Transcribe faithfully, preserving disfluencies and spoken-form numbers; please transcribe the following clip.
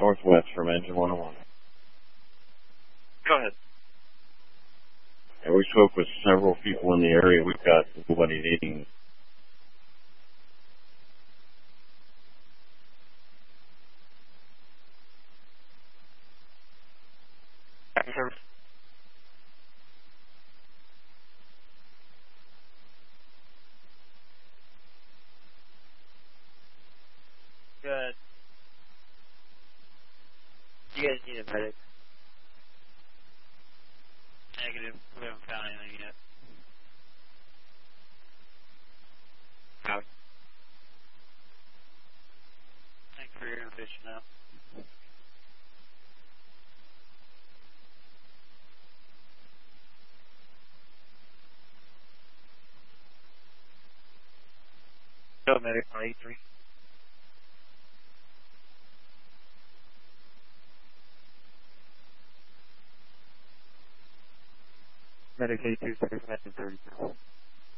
Northwest from engine one oh one. Go ahead. And we spoke with several people in the area. We've got nobody needing. Service. Good. You guys need a medic? Negative. We haven't found anything yet. Out. Thanks for your information now. Go medic on eight three. Medic eight two, second, thirty-two.